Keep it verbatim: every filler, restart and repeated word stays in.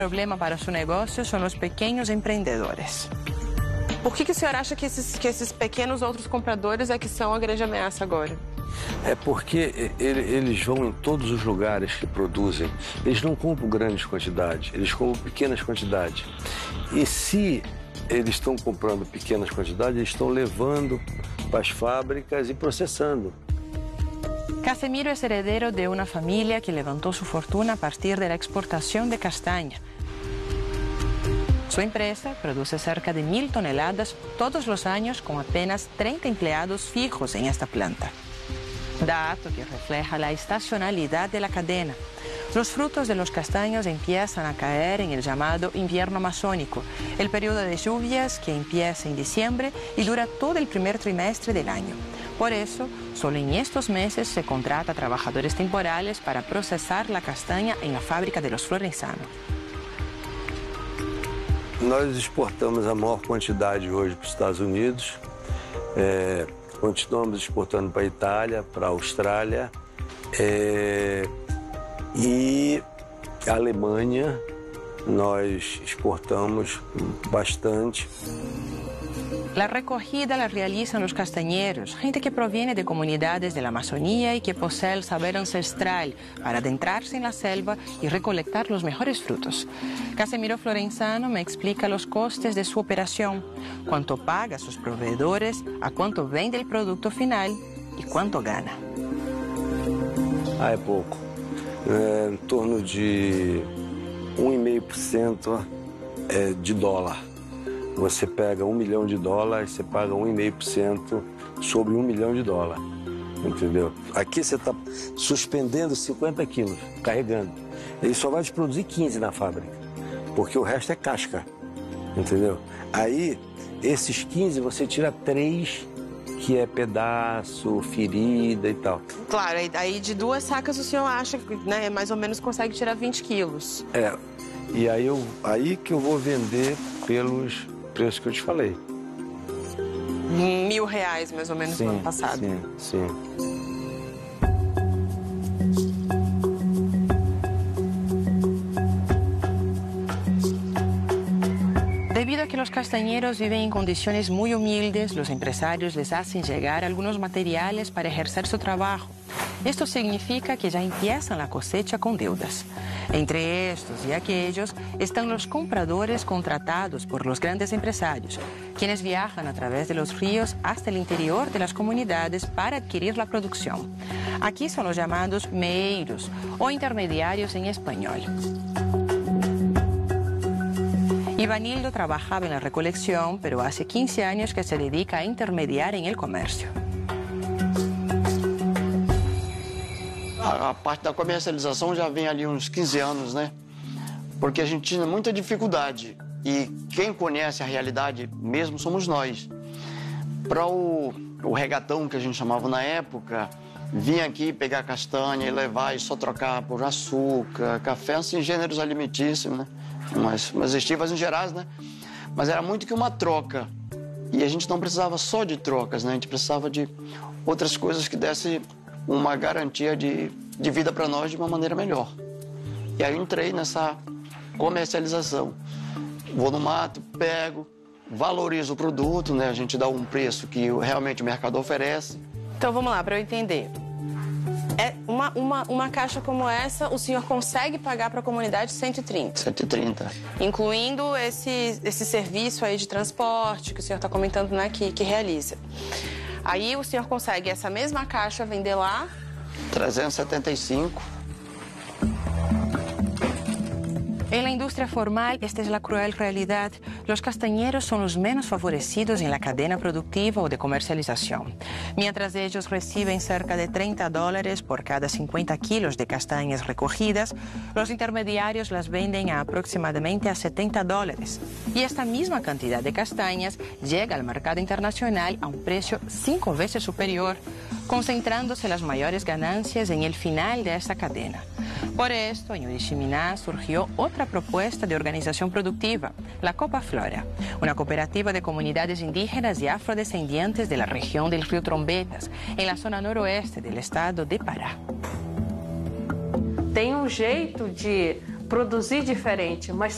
problema para seu negócio são os pequenos empreendedores. Por que, que o senhor acha que esses, que esses pequenos outros compradores é que são a grande ameaça agora? É porque ele, eles vão em todos os lugares que produzem. Eles não compram grandes quantidades, eles compram pequenas quantidades. E se eles estão comprando pequenas quantidades, eles estão levando para as fábricas e processando. Casemiro é herdeiro de uma família que levantou sua fortuna a partir da exportação de castanha. Sua empresa produz cerca de mil toneladas todos os anos com apenas trinta empregados fijos em esta planta. Dato que refleja a estacionalidade da cadena. Os frutos de los castaños empiezan a caer en el llamado invierno amazónico, el periodo de lluvias que empieza en diciembre y dura todo el primer trimestre del año. Por eso, solo en estos meses se contrata trabajadores temporales para procesar la castaña en la fábrica de los Florenzano. Nós exportamos a maior quantidade hoje para os Estados Unidos, é, continuamos exportando para a Itália, para a Austrália é, e a Alemanha nós exportamos bastante. La recogida la realizan los castañeros, gente que proviene de comunidades de la Amazonía y que posee el saber ancestral para adentrarse en la selva y recolectar los mejores frutos. Casemiro Florenzano me explica los costes de su operación, cuánto paga a sus proveedores, a cuánto vende el producto final y cuánto gana. Ah, é pouco. É, em torno de um vírgula cinco por cento é, de dólar. Você pega um milhão de dólares, você paga um vírgula cinco por cento sobre um milhão de dólares, entendeu? Aqui você está suspendendo cinquenta quilos, carregando. Ele só vai te produzir quinze na fábrica, porque o resto é casca, entendeu? Aí, esses quinze você tira três, que é pedaço, ferida e tal. Claro, aí de duas sacas o senhor acha que, né, mais ou menos consegue tirar vinte quilos. É, e aí, eu, aí que eu vou vender pelos preços que eu te falei. Mil reais, mais ou menos, sim, no ano passado. Sim, sim. Debido a que los castañeros viven en condiciones muy humildes, los empresarios les hacen llegar algunos materiales para ejercer su trabajo. Esto significa que ya empiezan la cosecha con deudas. Entre estos y aquellos están los compradores contratados por los grandes empresarios, quienes viajan a través de los ríos hasta el interior de las comunidades para adquirir la producción. Aquí son los llamados meeiros o intermediarios en español. Ivanildo trabajaba en la recolección, pero hace quince años que se dedica a intermediar en el comercio. A parte da comercialização já vem ali uns quinze anos, né? Porque a gente tinha muita dificuldade e quem conhece a realidade mesmo somos nós. Para o, o regatão que a gente chamava na época, vinha aqui pegar castanha e levar e só trocar por açúcar, café, assim, gêneros alimentícios, né? Umas, umas estivas em gerais, né? Mas era muito que uma troca. E a gente não precisava só de trocas, né? A gente precisava de outras coisas que dessem uma garantia de, de vida para nós de uma maneira melhor. E aí eu entrei nessa comercialização. Vou no mato, pego, valorizo o produto, né? A gente dá um preço que realmente o mercado oferece. Então vamos lá, para eu entender. É uma, uma, uma caixa como essa, o senhor consegue pagar para a comunidade cento e trinta? cento e trinta. Incluindo esse, esse serviço aí de transporte que o senhor está comentando, né, que, que realiza. Aí o senhor consegue essa mesma caixa vender lá? trezentos e setenta e cinco. En la industria formal, esta es la cruel realidad. Los castañeros son los menos favorecidos en la cadena productiva o de comercialización. Mientras ellos reciben cerca de treinta dólares por cada cincuenta kilos de castañas recogidas, los intermediarios las venden a aproximadamente a setenta dólares. Y esta misma cantidad de castañas llega al mercado internacional a un precio cinco veces superior, concentrándose las mayores ganancias en el final de esta cadena. Por esto, en Oriximiná surgió otra propuesta de organización productiva, la Copa Flora, una cooperativa de comunidades indígenas y afrodescendientes de la región del río Trombetas, en la zona noroeste del estado de Pará. Tem um jeito de produzir diferente, mas